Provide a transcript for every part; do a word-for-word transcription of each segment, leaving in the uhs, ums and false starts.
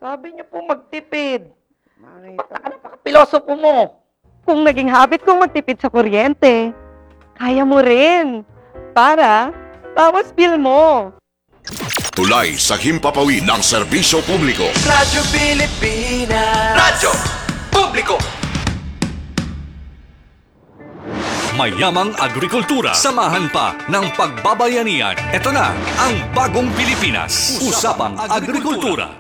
Sabi niyo po magtipid. Bakit ka napaka-pilosopo mo? Kung naging habit kong magtipid sa kuryente, kaya mo rin. Para, bawas bill mo. Tulay sa himpapawid ng serbisyo publiko. Radyo Pilipinas. Radyo Publiko. Mayamang agrikultura. Samahan pa ng pagbabayanihan. Ito na ang Bagong Pilipinas. Usapang Agrikultura.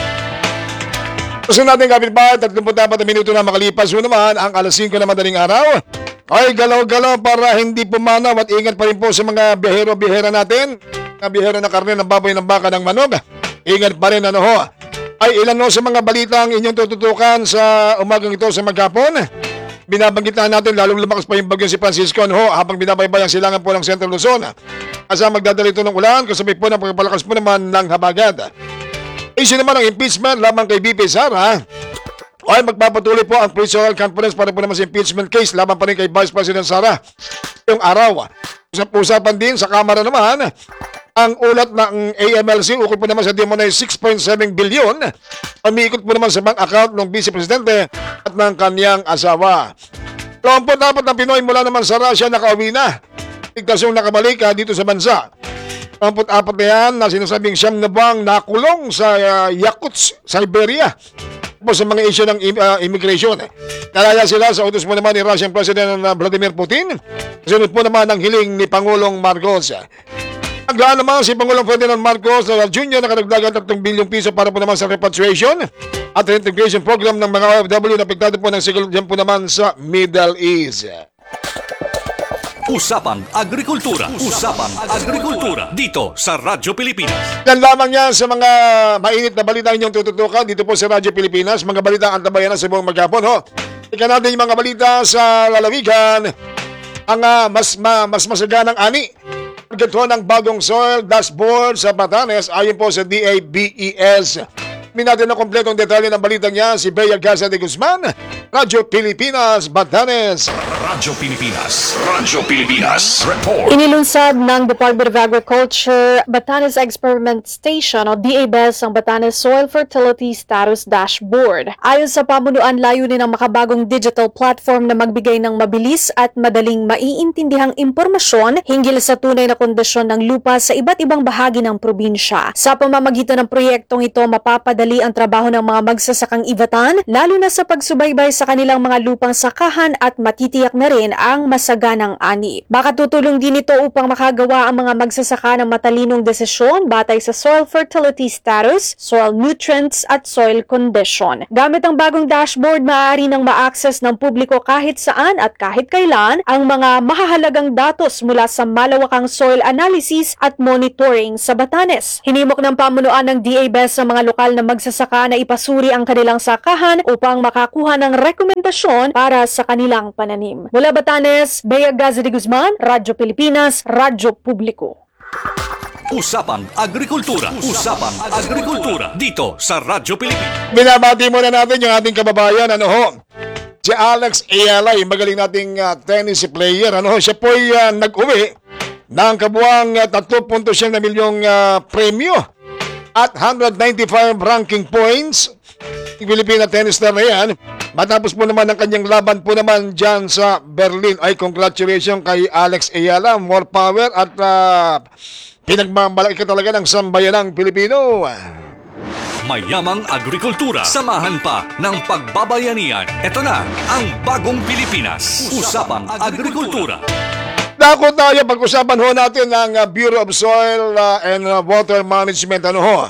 Gusto natin kapitbahay, tatlong na minuto na makalipas mo naman ang alas singko na madaling araw. Ay galaw-galaw para hindi pumanaw at ingat pa rin po sa mga biyahero-biyahera natin. Mga biyahero na karne ng baboy, ng baka, ng manog. Ingat pa rin ano ho. Ay ilan no sa mga balita ang inyong tututukan sa umagang ito sa maghapon. Binabanggit na natin lalong lumakas pa yung bagyo si Francisco ano ho, habang binabaybay ang silangan po ng Central Luzon. Kasama magdadala ito ng ulan kasabay po ng pagpalakas po naman ng habagat. Issue naman ang impeachment lamang kay B P Sara. Ay magpapatuloy po ang pre-trial conference para po naman sa impeachment case laban pa rin kay Vice President Sara. Yung araw, usap-usapan din sa Kamara naman ang ulat ng A M L C ukol po naman sa demonized six point seven billion. Umiikot po naman sa bank account ng Vice Presidente at ng kanyang asawa. Lompot dapat ng Pinoy mula naman sa Russia nakauwi na. Tigtas yung nakabalik ah, dito sa bansa. Apat na yan na sinasabing siyam na buwang nakulong sa uh, Yakutsk, Siberia. Po sa mga issue ng uh, immigration. Nalaya sila sa utos po naman ni Russian President uh, Vladimir Putin. Kasunod po naman ang hiling ni Pangulong Marcos. Naglaan naman si Pangulong Ferdinand Marcos uh, Junior nakadagdagan tatlong bilyong piso para po naman sa repatriation at reintegration program ng mga O F W na apektado po ng sigil dyan po naman sa Middle East. Usapang Agrikultura. Usapang Agrikultura. Dito sa Radyo Pilipinas. Yan lamang yan sa mga mainit na balita inyong tututukan dito po sa Radyo Pilipinas. Mga balita ang tabayan sa buong maghapon. Ho. Ika natin yung mga balita sa lalawigan. Ang uh, mas, ma, mas masaganang ani. Target ho ng bagong soil dashboard sa Batanes ayon po sa D A B E S. Minatin na kompletong detalye ng balitang niya si Bea Garza de Guzman. Radyo Pilipinas, Batanes. Radyo Pilipinas. Radyo Pilipinas. Report. Inilunsad ng Department of Agriculture, Batanes Experiment Station o D A B E S ang Batanes Soil Fertility Status Dashboard. Ayon sa pamunuan, layunin ng makabagong digital platform na magbigay ng mabilis at madaling maiintindihang impormasyon hinggil sa tunay na kondisyon ng lupa sa iba't ibang bahagi ng probinsya. Sa pamamagitan ng proyektong ito, mapapadali ang trabaho ng mga magsasakang Ivatan, lalo na sa pagsubaybay sa kanilang mga lupang sakahan at matitiyak na rin ang masaganang ani. Makatutulong din ito upang makagawa ang mga magsasaka ng matalinong desisyon batay sa soil fertility status, soil nutrients at soil condition. Gamit ang bagong dashboard, maaari nang ma-access ng publiko kahit saan at kahit kailan ang mga mahahalagang datos mula sa malawakang soil analysis at monitoring sa Batanes. Hinimok ng pamunuan ng D A B E S sa mga lokal na magsasaka na ipasuri ang kanilang sakahan upang makakuha ng rekomendasyon para sa kanilang pananim. Mula Batanes, Bea Garza de Guzman, Radyo Pilipinas, Radyo Publiko. Usapang Agrikultura. Usapang Agrikultura. Dito sa Radyo Pilipinas. Binabati muna natin yung ating kababayan, ano ho, si Alex Ayala, yung magaling nating uh, tennis player, ano ho, siya po'y uh, nag-uwi ng kabuang uh, three point seven na milyong uh, premyo at one hundred ninety-five ranking points. Filipina tennis star na yan. Matapos po naman ang kanyang laban po naman dyan sa Berlin. Ay, congratulations kay Alex Ayala. More power at uh, pinagmamalaki ka talaga ng sambayanang Pilipino. Mayamang agrikultura. Samahan pa ng pagbabayanihan. Ito na ang Bagong Pilipinas. Usapang Agrikultura. Dako tayo, pag-usapan ho natin ng uh, Bureau of Soil uh, and uh, Water Management. Ano ho?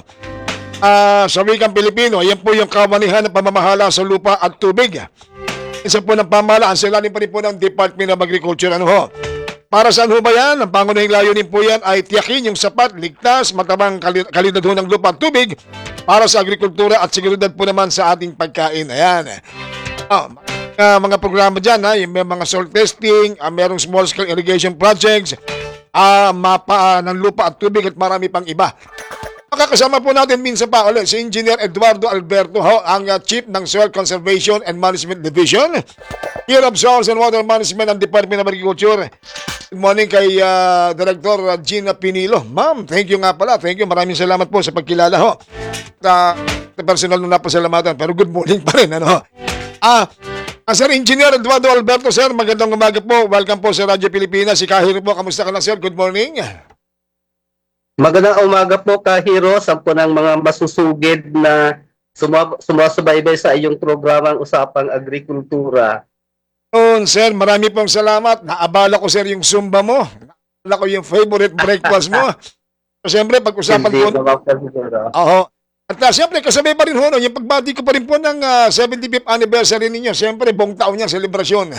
Uh, sa wikang Pilipino, yan po yung kawanihan ng pamamahala sa lupa at tubig. Isa po ng pamahalaan, sila rin pa rin po ng Department of Agriculture. Ano ho? Para saan ho ba yan? Ang pangunahing layunin po yan ay tiyakin yung sapat, ligtas, matabang kal- kalidad ho ng lupa at tubig para sa agrikultura at seguridad po naman sa ating pagkain. Ayan. Oh, uh, mga programa dyan, ha? Yung may mga soil testing, uh, merong small scale irrigation projects, uh, mapa uh, ng lupa at tubig at marami pang iba. Makakasama po natin minsan pa ulit si Engineer Eduardo Alberto ho, ang uh, Chief ng Soil Conservation and Management Division, Bureau of Soils and Water Management ng Department of Agriculture. Good morning kay uh, Director Gina Pinilo. Ma'am, thank you nga pala. Thank you. Maraming salamat po sa pagkilala ho. Uh, personal na napasalamatan. Pero good morning pa rin, ano? Ah, ah, Sir Engineer Eduardo Alberto, sir, magandang umaga po. Welcome po sa Radyo Pilipinas. Si Kahiro po, kamusta ka na, sir? Good morning. Magandang umaga po, Kahiro, sa po ng mga masusugid na suma- sumasubaybay sa iyong programang Usapang Agrikultura. Yun, sir, marami pong salamat. Naabala ko, sir, yung Zumba mo. Naabala ko yung favorite breakfast mo. So, siyempre, pag-usapan Hindi po. naman, Kahiro. Oo. At uh, siyempre, kasabay pa rin ho, no, yung pagbati ko pa rin po ng uh, seventy-fifth anniversary ninyo. Siyempre, buong taon niya, selebrasyon.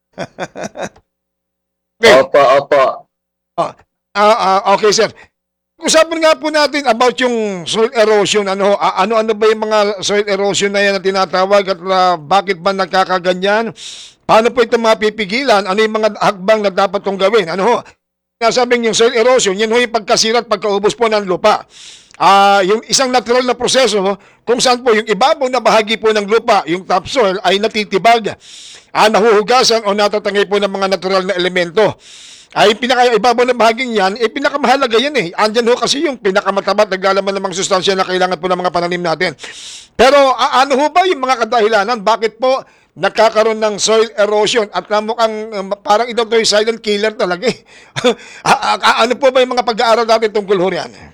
Okay. Opo, opo. Ah, ah, okay, sir. Usapan nga po natin about yung soil erosion. Ano, ah, ano-ano ba yung mga soil erosion na yan na tinatawag at ah, bakit ba nagkakaganyan? Paano po ito mapipigilan? Ano yung mga hakbang na dapat itong gawin? Ano ho? Nasabing yung soil erosion, yan ho yung pagkasira at pagkaubos po ng lupa. Ah, yung isang natural na proseso kung saan po yung ibabaw na bahagi po ng lupa, yung topsoil ay natitibag, ah, nahuhugasan o natatangay po ng mga natural na elemento. Ay pinaka ibabaw na bahaging yan, eh pinakamahalaga yan eh. Andyan ho kasi yung pinakamatabat, naglalaman ng mga sustansya na kailangan po ng mga pananim natin. Pero ah, ano ho ba yung mga kadahilanan? Bakit po nagkakaroon ng soil erosion at na mukhang um, parang ito to yung silent killer talaga eh. Ah, ah, ano po ba yung mga pag-aaral natin tungkol ho yan?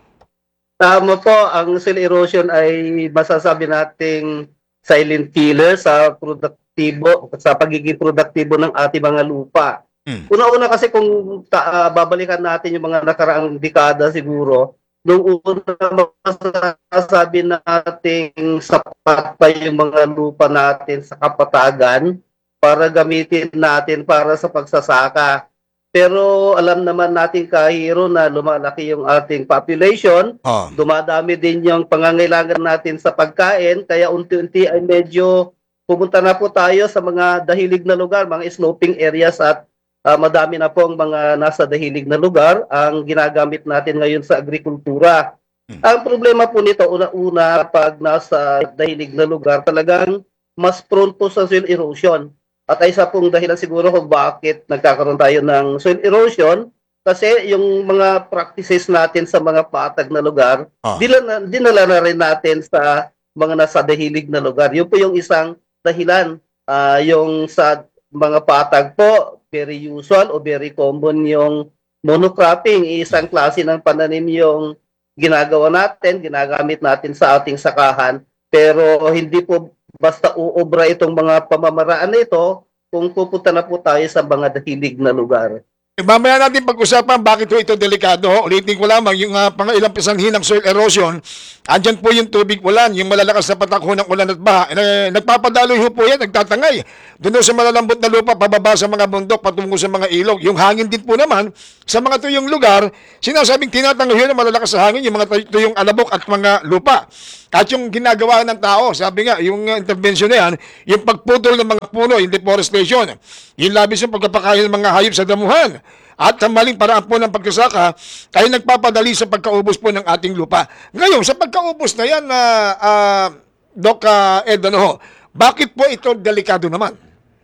Tama po, ang soil erosion ay masasabi nating silent killer sa produktibo, sa pagiging produktibo ng ating mga lupa. Hmm. Una-una kasi kung ta- ah, babalikan natin yung mga nakaraang dekada siguro, nung una masasabi nating sapat pa yung mga lupa natin sa kapatagan para gamitin natin para sa pagsasaka. Pero alam naman natin, Kahiro, na lumalaki yung ating population, Oh. dumadami din yung pangangailangan natin sa pagkain, kaya unti-unti ay medyo pumunta na po tayo sa mga dahilig na lugar, mga sloping areas at uh, madami na po ang mga nasa dahilig na lugar ang ginagamit natin ngayon sa agrikultura. Hmm. Ang problema po nito, una-una, pag nasa dahilig na lugar, talagang mas prone po sa soil erosion. At ay isa pong dahilan siguro kung bakit nagkakaroon tayo ng soil erosion kasi yung mga practices natin sa mga patag na lugar, Ah. dinala, dinala na rin natin sa mga nasa dahilig na lugar. Yun po yung isang dahilan. Ah, yung sa mga patag po, very usual o very common yung monocropping. Isang klase ng pananim yung ginagawa natin, ginagamit natin sa ating sakahan. Pero hindi po basta uobra itong mga pamamaraan na ito kung pupunta na po tayo sa mga dahilig na lugar. Eh, mamaya natin pag-usapan bakit ho ito delikado. Ho. Ulitin ko lamang yung uh, pang-ilang pisanhin ng soil erosion. Andyan po yung tubig ulan, yung malalakas na patak ho ng ulan at baha. Eh, nagpapadaloy ho po yan, nagtatangay. Doon ho sa malalambot na lupa, pababa sa mga bundok, patungo sa mga ilog. Yung hangin din po naman, sa mga tuyong lugar, sinasabing tinatangay ho ng malalakas na hangin, yung mga tuyong alabok at mga lupa. At yung ginagawa ng tao, sabi nga, yung uh, intervention na yan, yung pagputol ng mga puno, yung deforestation, yung labis yung pagkapakain ng mga hayop sa damuhan, at ang maling paraan po ng pagkasaka ay nagpapadali sa pagkaubos po ng ating lupa. Ngayon, sa pagkaubos na yan, uh, uh, Doc uh, Ed, ano ho, bakit po ito delikado naman?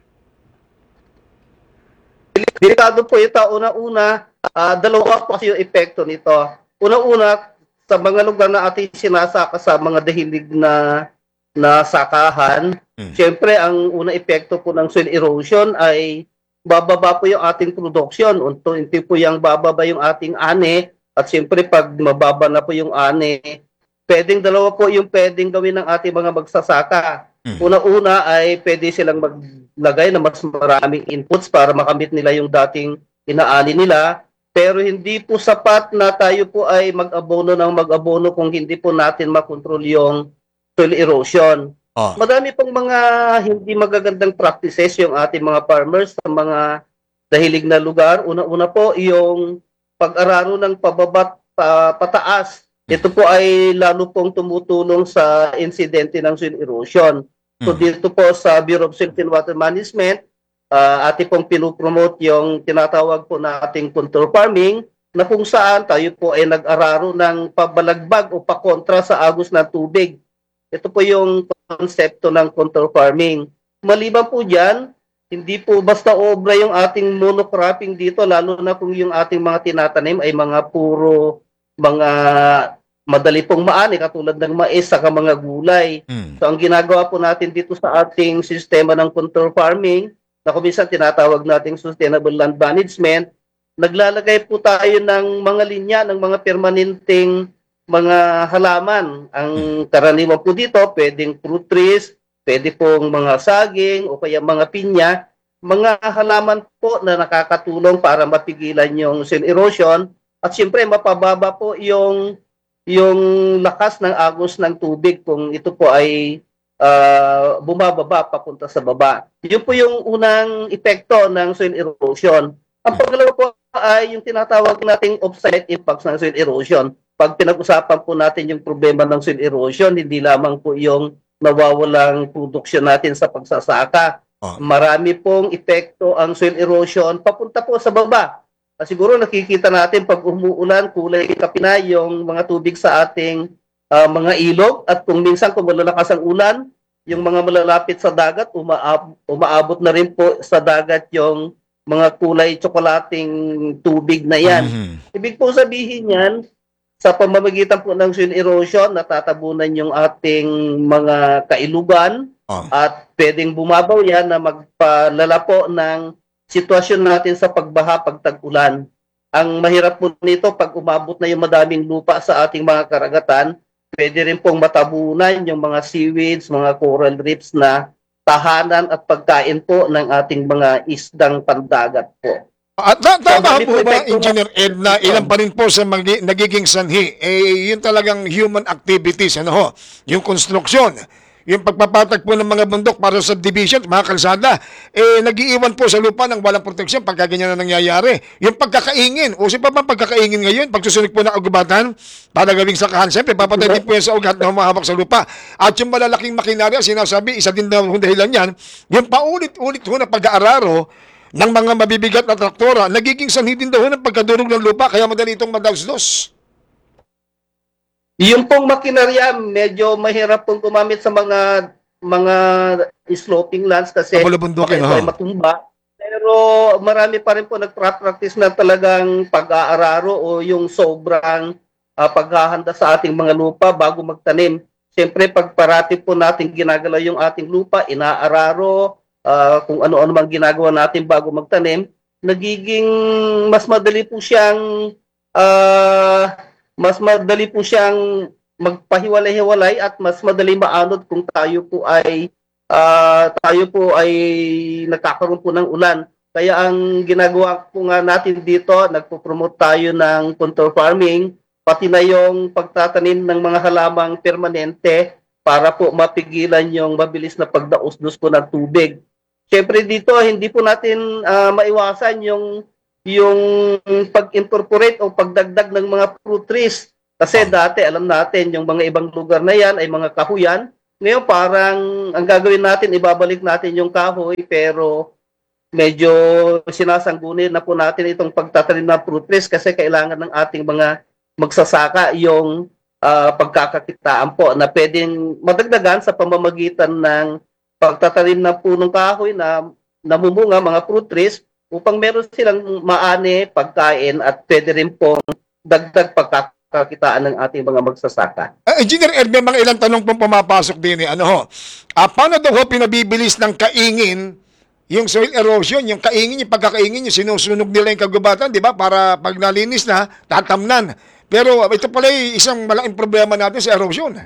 Delikado po ito. Una-una, uh, dalawa po kasi yung epekto nito. Una-una, sa mga lugar na ating sinasaka sa mga dahilig na na sakahan, Hmm. syempre ang unang epekto po ng soil erosion ay bababa po yung ating production. Unti-unti po yung bababa yung ating ani at syempre pag mababa na po yung ani, pwedeng dalawa po yung pwedeng gawin ng ating mga magsasaka. Hmm. Una-una ay pwede silang maglagay na mas maraming inputs para makamit nila yung dating inaani nila. Pero hindi po sapat na tayo po ay mag-abono ng mag-abono kung hindi po natin makontrol yung soil erosion. Oh. Madami pong mga hindi magagandang practices yung ating mga farmers sa mga dahilig na lugar. Una-una po yung pag-araro ng pababat pa, pataas. Ito po ay lalo pong tumutulong sa insidente ng soil erosion. So dito po sa Bureau of Soil and Water Management, Uh, ating pong pinupromote yung tinatawag po nating contour farming na kung saan tayo po ay nag-araro ng pabalagbag o pakontra sa agos ng tubig. Ito po yung konsepto ng contour farming. Maliban po dyan, hindi po basta obra yung ating monocropping dito, lalo na kung yung ating mga tinatanim ay mga puro mga madali pong maani katulad ng mais sa mga gulay. Mm. So ang ginagawa po natin dito sa ating sistema ng control farming, na kung minsan tinatawag nating sustainable land management, naglalagay po tayo ng mga linya, ng mga permanenteng mga halaman. Ang karaniwan po dito, pwedeng fruit trees, pwede pong mga saging o kaya mga pinya, mga halaman po na nakakatulong para mapigilan yung soil erosion at siyempre mapababa po yung yung lakas ng agos ng tubig kung ito po ay uh, bumababa papunta sa baba. Yun po yung unang epekto ng soil erosion. Ang pangalawa po ay yung tinatawag nating off-site impacts ng soil erosion. Pag pinag-usapan po natin yung problema ng soil erosion, hindi lamang po yung nawawalang produksyon natin sa pagsasaka. Oh. Marami pong epekto ang soil erosion papunta po sa baba. Uh, siguro nakikita natin pag umuulan, kulay kapina yung mga tubig sa ating uh, mga ilog at kung minsan kung malalakas ang ulan, yung mga malalapit sa dagat, umaab- umaabot na rin po sa dagat yung mga kulay tsokolating tubig na yan. Mhm. Ibig po sabihin yan, sa pamamagitan po ng soil erosion, natatabunan yung ating mga kailugan Oh. at pwedeng bumabaw yan na magpalala po ng sitwasyon natin sa pagbaha, pagtag-ulan. Ang mahirap po nito, pag umabot na yung madaming lupa sa ating mga karagatan, pwede rin pong matabunan yung mga seaweeds, mga coral reefs na tahanan at pagkain po ng ating mga isdang pandagat po. At ta- tama Sabi po po, ba, epekto Engineer Ed, na ilan pa rin po sa magi- nagiging sanhi, eh, yun talagang human activities, ano ho, yung konstruksyon, yung pagpapatag po ng mga bundok para sa subdivision, mga kalsada, eh, nag-iiwan po sa lupa ng walang proteksyon pagka ganyan na nangyayari. Yung pagkakaingin, o pa ba pagkakaingin ngayon, pagsusunog po ng agubatan, para gawing sakahan, siyempre, papatay din po yan sa ugat na humahawak sa lupa. At yung malalaking makinarya, sinasabi, isa din daw dahilan yan, yung paulit-ulit ho na pag-aararo, ng mga mabibigat na traktora, nagiging sanhi din daw ng pagkadurog ng lupa, kaya madali itong madagsdos. Yung pong makinarya, medyo mahirap pong gumamit sa mga mga sloping lands kasi Kabulabundukin, baka ito ay ha? matumba. Pero marami pa rin po nagpa-practice na talagang pag-aararo o yung sobrang uh, paghahanda sa ating mga lupa bago magtanim. Siyempre, pag parati po natin ginagalaw yung ating lupa, inaararo, Uh, kung ano-ano mang ginagawa natin bago magtanim, nagiging mas madali po siyang uh, mas madali po siyang magpahiwalay-hiwalay at mas madali maanod kung tayo po ay uh, tayo po ay nagkakaroon po ng ulan. Kaya ang ginagawa po nga natin dito, nagpo-promote tayo ng contour farming, pati na yung pagtatanim ng mga halamang permanente para po mapigilan yung mabilis na pagdaos-dos po ng tubig. Siyempre dito, hindi po natin uh, maiwasan yung, yung pag-incorporate o pagdagdag ng mga fruit trees. Kasi dati, alam natin, yung mga ibang lugar na yan ay mga kahuyan. Ngayon parang ang gagawin natin, ibabalik natin yung kahoy, pero medyo sinasanggunin na po natin itong pagtatanim ng fruit trees kasi kailangan ng ating mga magsasaka yung uh, pagkakakitaan po na pwedeng madagdagan sa pamamagitan ng pagtatanim ng punong kahoy na namumunga, mga fruit trees, upang meron silang maani, pagkain, at pwede rin pong dagdag pagkakakitaan ng ating mga magsasaka. Uh, Engineer Ed, may mga ilang tanong pong pumapasok din eh. Ano ho? Uh, paano daw ho pinabibilis ng kaingin yung soil erosion, yung kaingin, yung pagkakaingin, yung sinusunog nila yung kagubatan, di ba? Para pag nalinis na, tatamnan. Pero ito pala ay isang malaking problema natin sa erosion.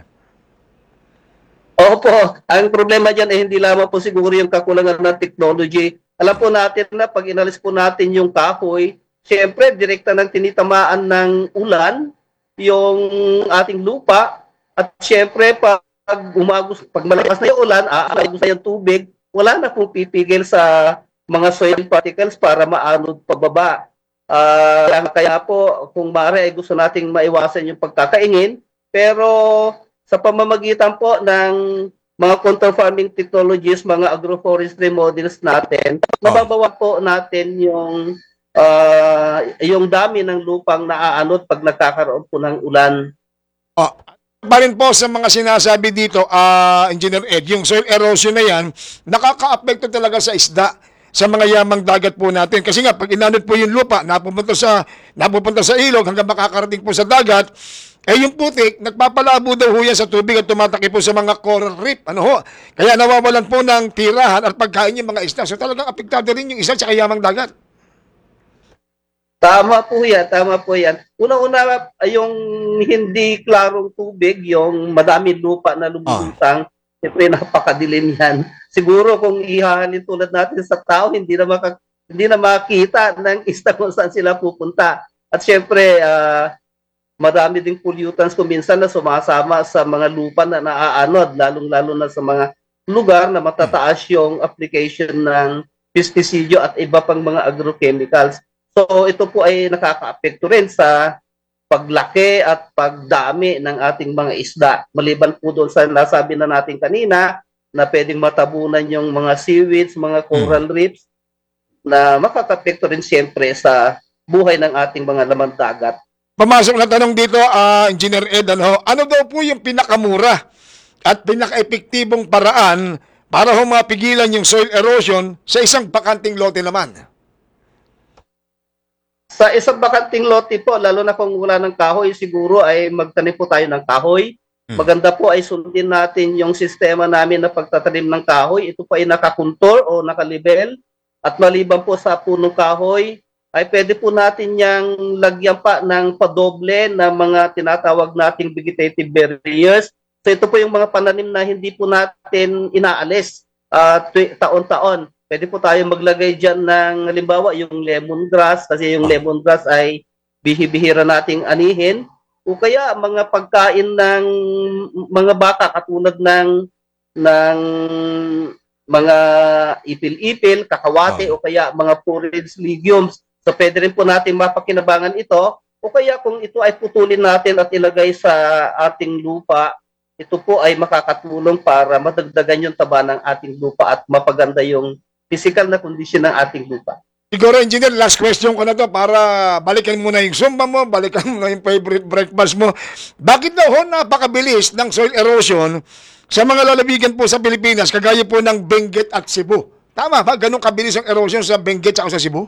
Opo, ang problema dyan ay hindi lamang po siguro yung kakulangan ng technology. Alam po natin na pag inalis po natin yung kahoy, siyempre direkta ng tinitamaan ng ulan yung ating lupa at siyempre pag umagos, pag malakas na yung ulan, aagos na yung tubig, wala na pong pipigil sa mga soil particles para maanod pababa. Uh, kaya po, kung maaari ay gusto nating maiwasan yung pagkakaingin, pero sa pamamagitan po ng mga contour farming technologies, mga agroforestry models natin, nababawa po natin yung uh, yung dami ng lupang naaanod pag nagkakaroon po ng ulan. Oh, pa rin po sa mga sinasabi dito, uh, Engineer Ed, yung soil erosion na yan, nakaka-apekto talaga sa isda, sa mga yamang dagat po natin. Kasi nga, pag inanod po yung lupa, napupunta sa, napupunta sa ilog, hanggang makakarating po sa dagat, Eh yung putik, nagpapalabo daw ho yan sa tubig at tumatakip po sa mga coral reef. Ano ho? Kaya nawawalan po ng tirahan at pagkain yung mga isda. So talagang apektado rin yung isda sa kayamang dagat. Tama po yan, tama po yan. Una-una, yung hindi klarong tubig, yung madaming lupa na lumulutang, siyempre napakadilim yan. Siguro kung ihahalin tulad natin sa tao, hindi na, maka, hindi na makita ng isda kung saan sila pupunta. At siyempre, uh, madami ding pollutants kung minsan na sumasama sa mga lupa na naaanod, lalong-lalo na sa mga lugar na matataas yung application ng pestisidyo at iba pang mga agrochemicals. So ito po ay nakaka-apekto rin sa paglaki at pagdami ng ating mga isda. Maliban po doon sa nasabi na natin kanina na pwedeng matabunan yung mga seaweeds, mga coral reefs na makaka-apekto rin siyempre sa buhay ng ating mga laman dagat. Pamasok na tanong dito, uh, Engineer Ed, ano, ano daw po yung pinakamura at pinaka-epektibong paraan para ho mapigilan yung soil erosion sa isang bakanting lote naman? Sa isang bakanting lote po, lalo na kung wala ng kahoy, siguro ay magtanim po tayo ng kahoy. Maganda po ay sundin natin yung sistema namin na pagtatanim ng kahoy. Ito po ay nakakontor o nakalibel. At maliban po sa punong kahoy, ay pwede po natin yang lagyan pa ng padoble na mga tinatawag nating vegetative barriers. So ito po yung mga pananim na hindi po natin inaalis uh, taon-taon. Pwede po tayo maglagay dyan ng, halimbawa, yung lemongrass, kasi yung lemongrass ay bihibihira nating anihin. O kaya mga pagkain ng mga baka katulad ng, ng mga ipil-ipil, kakawate, oh. o kaya mga forage legumes. So pwede rin po natin mapakinabangan ito. O kaya kung ito ay putulin natin at ilagay sa ating lupa, ito po ay makakatulong para madagdagan yung taba ng ating lupa at mapaganda yung physical na kondisyon ng ating lupa. Siguro, Engineer, last question ko na to para balikan mo na yung Zumba mo, balikan mo na yung favorite breakfast mo. Bakit daw ho napakabilis ng soil erosion sa mga lalawigan po sa Pilipinas, kagaya po ng Benguet at Cebu? Tama ba? Ganun kabilis ang erosion sa Benguet at sa Cebu?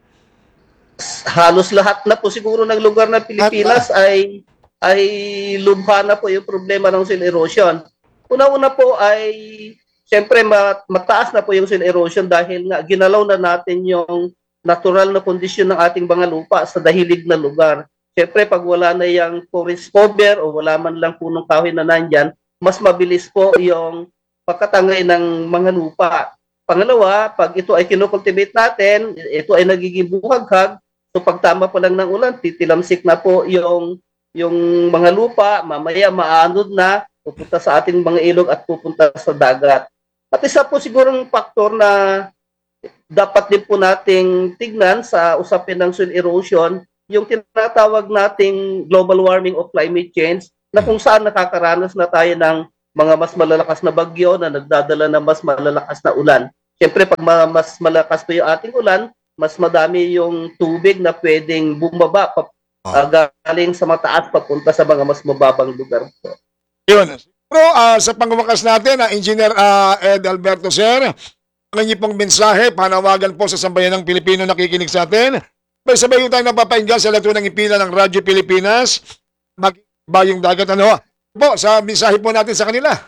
Halos lahat na po siguro ng lugar ng Pilipinas ay ay lubha na po yung problema ng soil erosion. Una-una po ay siyempre mataas na po yung soil erosion dahil nga ginalaw na natin yung natural na kondisyon ng ating mga lupa sa dahilig na lugar. Siyempre pag wala na yung forest cover o wala man lang punong kahoy na nandyan, mas mabilis po yung pagkatangay ng mga lupa. Pangalawa, pag ito ay kinokultivate natin, ito ay nagiging buhaghag, so pag tama pa lang ng ulan, titilamsik na po yung, yung mga lupa, mamaya maanod na, pupunta sa ating mga ilog at pupunta sa dagat. At isa po sigurong faktor na dapat din po nating tignan sa usapin ng soil erosion, yung tinatawag nating global warming o climate change, na kung saan nakakaranas na tayo ng mga mas malalakas na bagyo na nagdadala ng mas malalakas na ulan. Siyempre, pag mas malakas po yung ating ulan, mas madami yung tubig na pwedeng bumaba pa, uh, galing sa mataas papunta sa mga mas mababang lugar po. Yun. Pero uh, sa pangwakas natin, uh, Engineer uh, Ed Alberto, sir, ang inyo pong mensahe, panawagan po sa sambayan ng Pilipino nakikinig sa atin. Sabay yung tayo napapahinga sa lato ng ipila ng Radyo Pilipinas. Magbayong dagat, ano po, sa mensahe po natin sa kanila.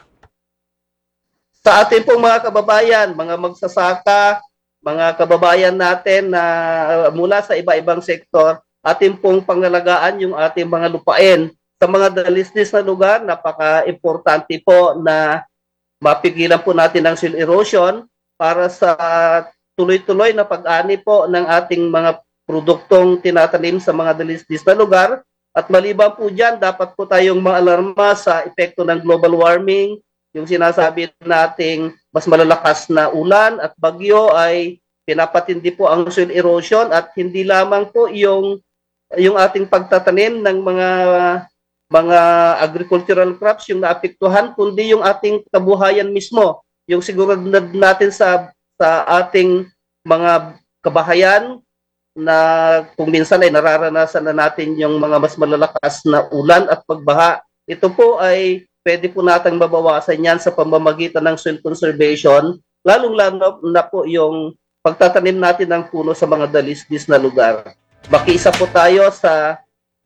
Sa ating pong mga kababayan, mga magsasaka, mga kababayan natin na uh, mula sa iba-ibang sektor, ating pong pangalagaan yung ating mga lupain. Sa mga dalisdis na lugar, napaka-importante po na mapigilan po natin ang soil erosion para sa tuloy-tuloy na pag-ani po ng ating mga produktong tinatanim sa mga dalisdis na lugar. At maliban po dyan, dapat po tayong maalarma sa epekto ng global warming. Yung sinasabi nating mas malalakas na ulan at bagyo ay pinapatindi po ang soil erosion at hindi lamang po yung, yung ating pagtatanim ng mga mga agricultural crops yung naapektuhan, kundi yung ating kabuhayan mismo. Yung siguro natin sa, sa ating mga kabahayan na kung minsan ay nararanasan na natin yung mga mas malalakas na ulan at pagbaha. Ito po ay pwede po nating mabawasan yan sa pamamagitan ng soil conservation, lalong-lalo na po yung pagtatanim natin ng puno sa mga dalisdis na lugar. Makiisa po tayo sa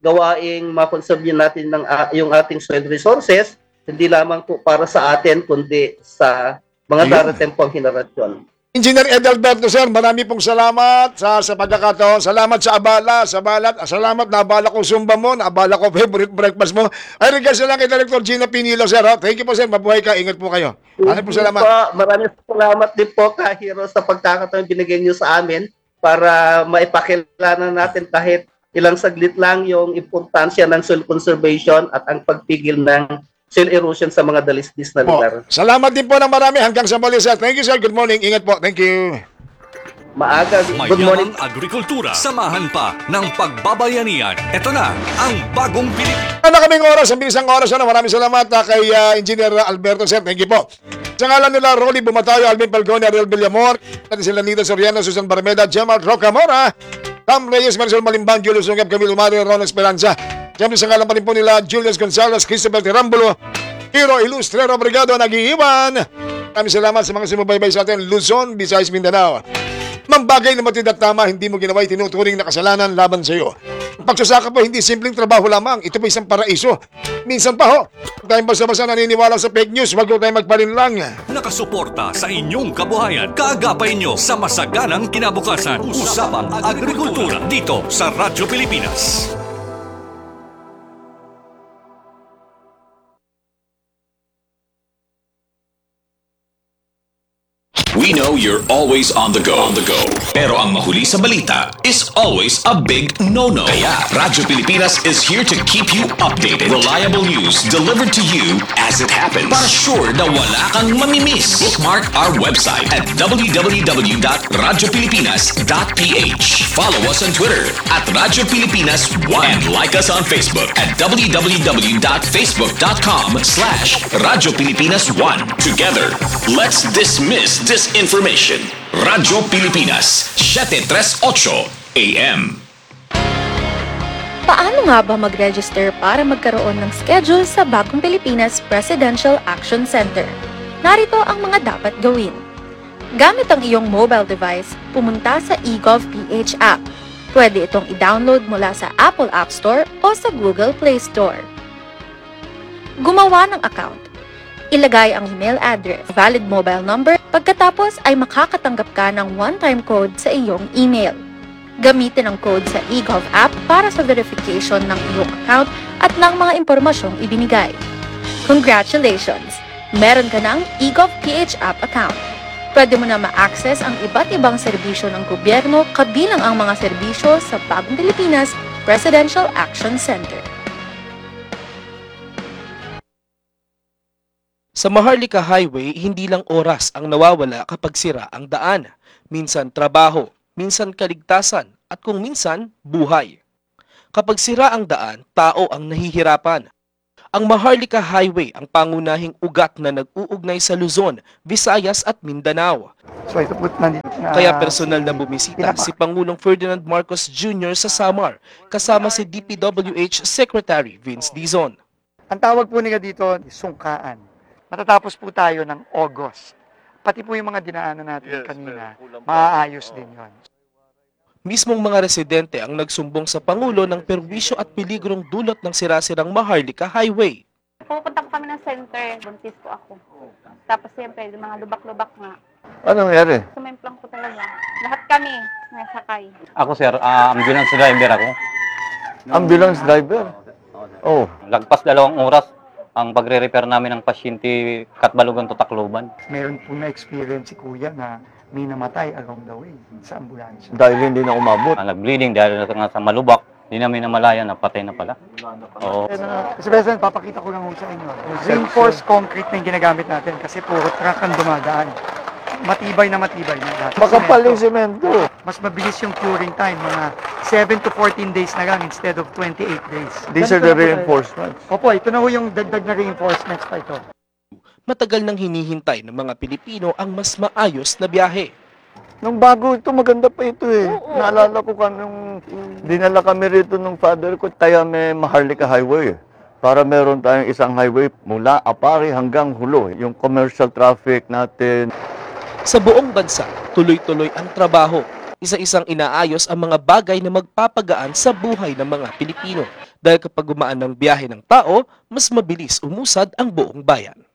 gawaing makonserve natin ng, ah, yung ating soil resources, hindi lamang po para sa atin, kundi sa mga Ayun. darating pong henerasyon. Engineer Edalberto, sir, marami pong salamat sa, sa pagkakataon. Salamat sa abala, sa balat. Salamat na abala ko sumba mo, na abala ko favorite breakfast mo. Ay, regards na lang kay Director Gina Pinilo, sir. Ha? Thank you po, sir. Mabuhay ka. Ingat po kayo. Maraming po salamat. Po, maraming salamat din po, Kahiro, sa pagkakataon binigay niyo sa amin para maipakilala natin kahit ilang saglit lang yung importansya ng soil conservation at ang pagpigil ng soil erosion sa mga dalisdis na Po. lugar. Salamat din po ng marami. Hanggang sa muli, sir. Thank you, sir. Good morning. Ingat po. Thank you. Maaga. Good morning. Mayamang agrikultura. Samahan pa ng pagbabayanihan. Ito na ang bagong Pilipinas. Ano kaming oras, ang bilisang oras na. Maraming salamat ah, kay ah, Engineer Alberto, sir. Thank you po. Sa ngalan nila, Rolly Bumatayo, Alvin Falcone, Ariel Villamor, at sila Nita Soriano, Susan Barmeda, Jamal Rocamora, Cam Reyes, Marisol Malimbang, Julius Ungab, Camilo Mario, Ron Esperanza. Siyempre sa ngalan pa rin po nila, Julius Gonzalez, Christopher Tirambulo, Hiro Ilustrero Brigado, nag-iiwan. Maraming salamat sa mga sumubaybay sa atin, Luzon, Visayas, Mindanao. Mambagay na matid at tama, hindi mo ginawa itinuturing na kasalanan laban sa iyo. Ang pagsasaka po, hindi simpleng trabaho lamang. Ito po isang paraiso. Minsan pa ho, kung tayong basta-basta naniniwala sa fake news, wag ko tayong magpalinlang. Nakasuporta sa inyong kabuhayan. Kaagapay nyo sa masaganang kinabukasan. Usapang Agrikultura dito sa Radyo Pilipinas. We know you're always on the go. On the go. Pero ang mahuli sa balita is always a big no-no. Kaya Radyo Pilipinas is here to keep you updated. Reliable news delivered to you as it happens. Para sure na wala kang mamimiss. Bookmark our website at w w w dot radyo pilipinas dot p h. Follow us on Twitter at Radyo Pilipinas one. And like us on Facebook at w w w dot facebook dot com slash Radyo Pilipinas one. Together, let's dismiss disinformation. Radyo Pilipinas, seven thirty-eight A M. Paano nga ba mag-register para magkaroon ng schedule sa Bagong Pilipinas Presidential Action Center? Narito ang mga dapat gawin. Gamit ang iyong mobile device, pumunta sa eGovPH app. Pwede itong i-download mula sa Apple App Store o sa Google Play Store. Gumawa ng account. Ilagay ang email address, valid mobile number, pagkatapos ay makakatanggap ka ng one-time code sa iyong email. Gamitin ang code sa eGov app para sa verification ng iyong account at ng mga impormasyong ibinigay. Congratulations! Meron ka ng eGovPH app account. Pwede mo na ma-access ang iba't ibang serbisyo ng gobyerno kabilang ang mga serbisyo sa Bagong Pilipinas Presidential Action Center. Sa Maharlika Highway, hindi lang oras ang nawawala kapag sira ang daan. Minsan trabaho, minsan kaligtasan, at kung minsan, buhay. Kapag sira ang daan, tao ang nahihirapan. Ang Maharlika Highway ang pangunahing ugat na nag-uugnay sa Luzon, Visayas at Mindanao. So ito po nandito na... Kaya personal na bumisita si Pangulong Ferdinand Marcos Junior sa Samar, kasama si D P W H Secretary Vince Dizon. Ang tawag po nila dito, sungkaan. Matatapos po tayo ng August. Pati po yung mga dinaanan natin kanina, maaayos din yon. Mismong mga residente ang nagsumbong sa Pangulo ng perwisyo at peligrong dulot ng sirasirang Maharlika Highway. Pupunta ko kami ng center, buntis ko ako. Tapos siyempre, yung mga lubak-lubak nga. Ano nangyari? Sumemplang ko talaga. Lahat kami nasakay. Ako sir, uh, ambulance driver ako. Ambulance driver? Oh. Lagpas dalawang oras ang pagre-repair namin ng pasyente Katbalogan to Tacloban. Meron po na-experience si Kuya na may namatay along the way sa ambulansya. Dahil hindi na umabot. Ah, nag-bleeding dahil nga sa malubak, hindi namin namalayan na patay na pala. Oo. Kasi President, papakita ko lang ho sa inyo. Reinforced concrete na yung ginagamit natin kasi puro truck ang dumadaan. Matibay na matibay na lahat. Makapal yung semento. Mas mabilis yung curing time, mga seven to fourteen days na lang instead of twenty-eight days. These are the reinforcements. Opo, ito na ho yung dagdag na reinforcements pa ito. Matagal nang hinihintay ng mga Pilipino ang mas maayos na biyahe. Nung bago ito, maganda pa ito eh. Oo. Naalala ko ka nung dinala kami rito nung father ko, tayo may Maharlika Highway. Para meron tayong isang highway mula Apari hanggang Hulo. Yung commercial traffic natin. Sa buong bansa, tuloy-tuloy ang trabaho. isa-isang inaayos ang mga bagay na magpapagaan sa buhay ng mga Pilipino. Dahil kapag gumaan ng biyahe ng tao, mas mabilis umusad ang buong bayan.